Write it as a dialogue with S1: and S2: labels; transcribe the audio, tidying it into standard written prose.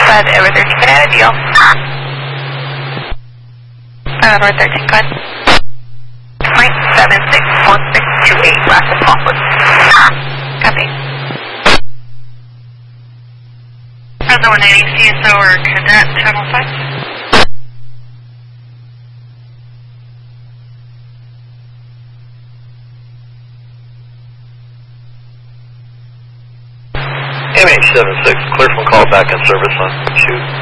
S1: 5 Edward 13, can I have a deal? Edward 13, go ahead. 0.761628, last Falkland. Copy. Present 180, CSO or Cadet, Channel 5.
S2: MH76, clear from call back in service on shoot.